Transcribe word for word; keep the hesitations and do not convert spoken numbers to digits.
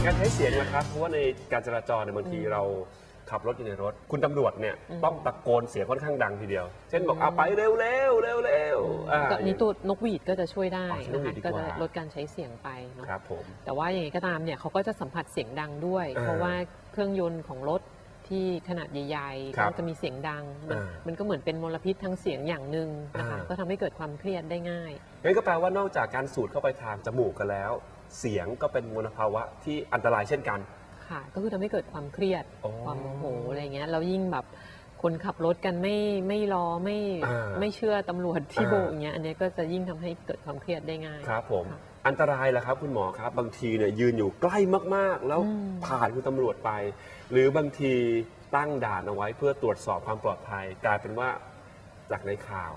การใช้เสียงนะครับเพราะว่าในการจราจรในบางทีเราขับรถอยู่ในรถคุณตำรวจเนี่ยต้องตะโกนเสียงค่อนข้างดังทีเดียวเช่นบอกเอาไปเร็วเร็วเร็วเร็วก็นี้ตัวนกหวีดก็จะช่วยได้นะคะก็จะลดการใช้เสียงไปเนาะครับผมแต่ว่าอย่างไรก็ตามเนี่ยเขาก็จะสัมผัสเสียงดังด้วยเพราะว่าเครื่องยนต์ของรถที่ขนาดใหญ่ๆก็จะมีเสียงดังมันก็เหมือนเป็นมลพิษทางเสียงอย่างหนึ่งนะคะก็ทำให้เกิดความเครียดได้ง่ายงั้นก็แปลว่านอกจากการสูดเข้าไปทางจมูกกันแล้วเสียงก็เป็นมลภาวะที่อันตรายเช่นกันค่ะก็คือทำให้เกิดความเครียดความโมโหอะไรเงี้ยแล้วยิ่งแบบคนขับรถกันไม่ไม่รอไม่ไม่เชื่อตำรวจที่โบกอย่างเงี้ยอันนี้ก็จะยิ่งทำให้เกิดความเครียดได้ง่ายครับผมอันตรายแหละครับคุณหมอครับบางทีเนี่ยยืนอยู่ใกล้มากๆแล้วผ่านคุณตำรวจไปหรือบางทีตั้งด่านเอาไว้เพื่อตรวจสอบความปลอดภัยกลายเป็นว่าจากในข่าว